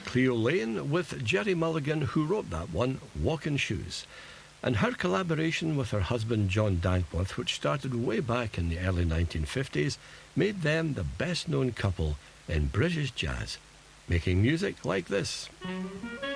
Cleo Lane with Jerry Mulligan, who wrote that one, Walking Shoes. And her collaboration with her husband John Dankworth, which started way back in the early 1950s, made them the best-known couple in British jazz, making music like this.